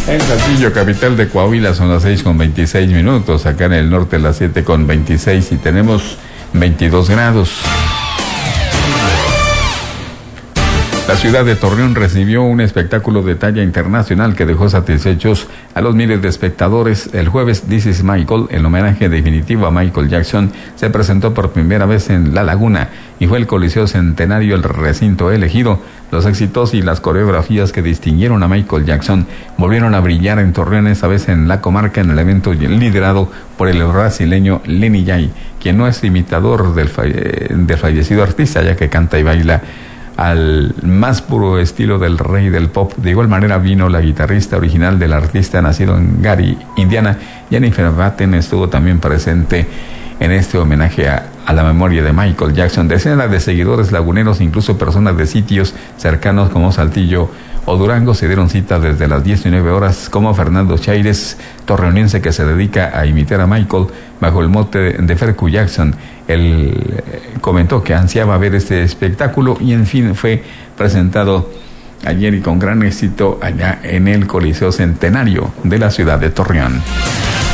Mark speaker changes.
Speaker 1: En Saltillo, capital de Coahuila, son las 6:26. Acá en el norte las 7:26 y tenemos 22 grados. La ciudad de Torreón recibió un espectáculo de talla internacional que dejó satisfechos a los miles de espectadores. El jueves, This is Michael, el homenaje definitivo a Michael Jackson, se presentó por primera vez en La Laguna y fue el Coliseo Centenario el recinto elegido. Los éxitos y las coreografías que distinguieron a Michael Jackson volvieron a brillar en Torreón, esta vez en la comarca, en el evento liderado por el brasileño Lenny Jay, quien no es imitador del fallecido artista, ya que canta y baila al más puro estilo del rey del pop. De igual manera vino la guitarrista original del artista, nacido en Gary, Indiana. Jennifer Batten estuvo también presente en este homenaje a la memoria de Michael Jackson. Decenas de seguidores laguneros, incluso personas de sitios cercanos como Saltillo o Durango, se dieron cita desde las 19 horas, como Fernando Chaires, torreonense que se dedica a imitar a Michael bajo el mote de Fercu Jackson. Él comentó que ansiaba ver este espectáculo y en fin fue presentado ayer y con gran éxito allá en el Coliseo Centenario de la ciudad de Torreón.